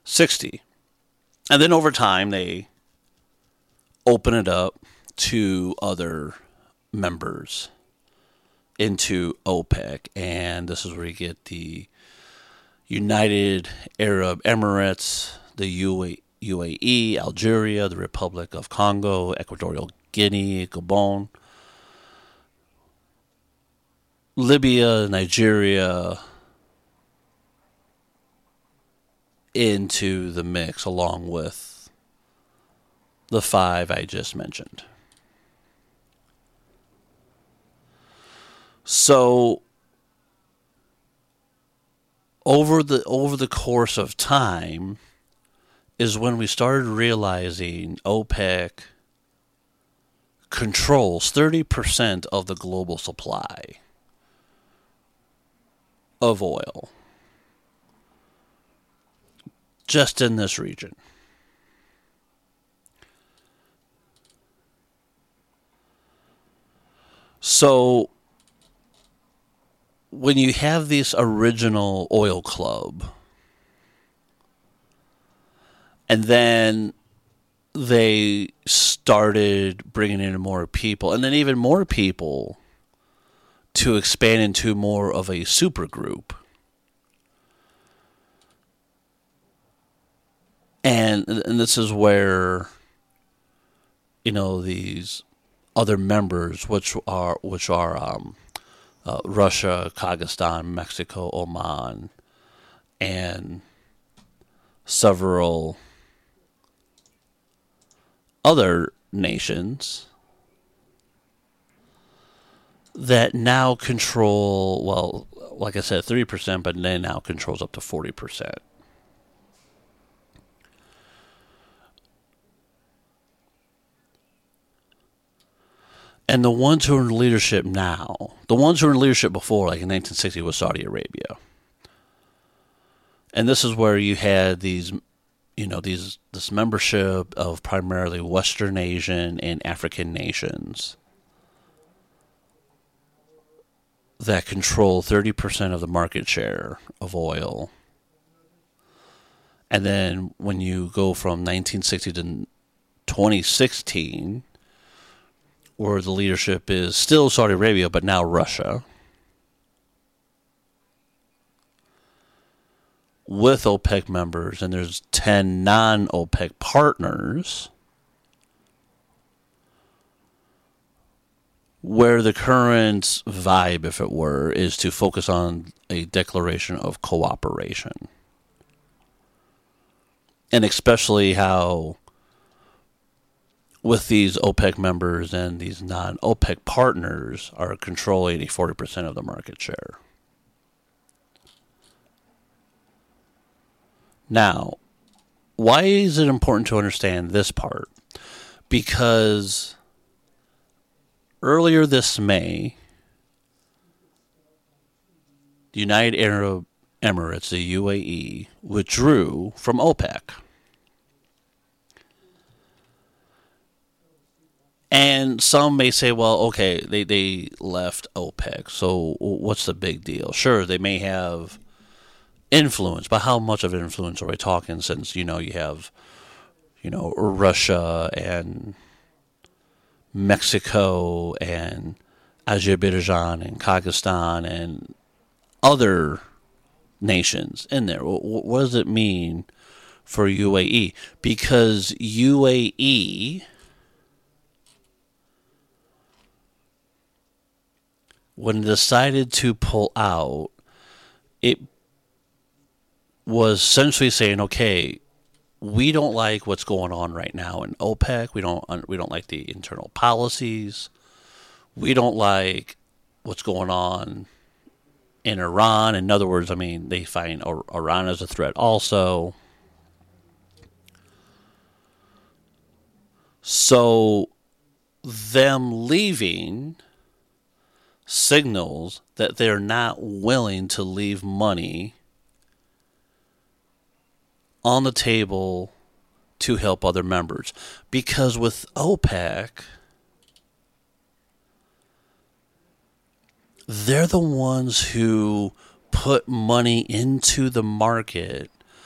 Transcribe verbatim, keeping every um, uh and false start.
sixty. And then over time, they open it up to other members into OPEC. And this is where you get the United Arab Emirates, the U A E, Algeria, the Republic of Congo, Equatorial Guinea, Gabon, Libya, Nigeria into the mix along with the five I just mentioned. So over the over the course of time is when we started realizing OPEC controls thirty percent of the global supply of oil just in this region. So when you have this original oil club, and then they started bringing in more people, and then even more people to expand into more of a super group. And and this is where, you know, these other members, which are which are um, uh, Russia, Kazakhstan, Mexico, Oman, and several other nations that now control, well, like I said, thirty percent, but they now controls up to forty percent. And the ones who are in leadership now, the ones who were in leadership before, like in nineteen sixty, was Saudi Arabia. And this is where you had these, you know, these this membership of primarily Western Asian and African nations that control thirty percent of the market share of oil. And then when you go from nineteen sixty to twenty sixteen, where the leadership is still Saudi Arabia, but now Russia, with OPEC members, and there's ten non-OPEC partners, where the current vibe, if it were, is to focus on a declaration of cooperation. And especially how with these OPEC members and these non-OPEC partners are controlling a forty percent of the market share. Now, why is it important to understand this part? Because earlier this May, the United Arab Emirates, the U A E, withdrew from OPEC. And some may say, well, okay, they, they left OPEC, so what's the big deal? Sure, they may have influence, but how much of an influence are we talking, since, you know, you have, you know, Russia and Mexico and Azerbaijan and Kazakhstan and other nations in there. What does it mean for U A E? Because U A E, when it decided to pull out, it was essentially saying, okay, we don't like what's going on right now in OPEC. We don't we don't like the internal policies. We don't like what's going on in Iran. In other words, I mean, they find Iran as a threat also. So them leaving signals that they're not willing to leave money on the table to help other members. Because with OPEC, they're the ones who put money into the market